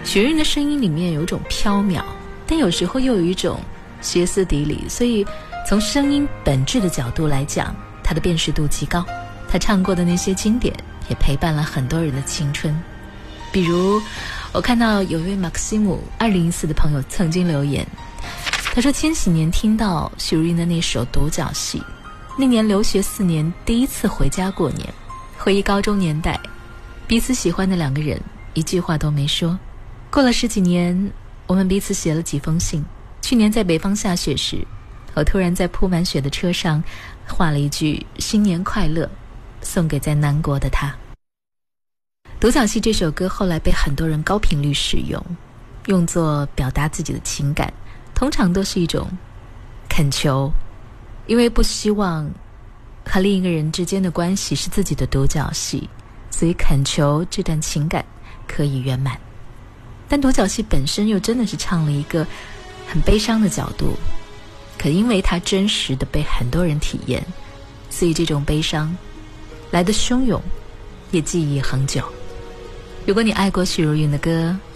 许茹芸的声音里面有一种飘渺，但有时候又有一种歇斯底里，所以从声音本质的角度来讲，她的辨识度极高。她唱过的那些经典也陪伴了很多人的青春。比如我看到有一位 Maximu 2014的朋友曾经留言，他说千禧年听到许茹芸的那首独角戏，那年留学4年第一次回家过年，回忆高中年代，彼此喜欢的2个人一句话都没说。过了10几年，我们彼此写了几封信。去年在北方下雪时，我突然在铺满雪的车上画了一句新年快乐，送给在南国的他。独角戏这首歌后来被很多人高频率使用，用作表达自己的情感，通常都是一种恳求，因为不希望和另一个人之间的关系是自己的独角戏，所以恳求这段情感可以圆满。但独角戏本身又真的是唱了一个很悲伤的角度，可因为它真实的被很多人体验，所以这种悲伤来得汹涌，也记忆恒久。如果你爱过许茹芸的歌，